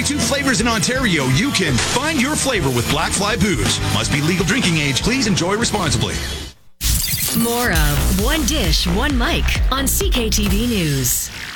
22 flavors in Ontario. You can find your flavor with Black Fly Booze. Must be legal drinking age. Please enjoy responsibly. More of One Dish, One Mic on CKTV News.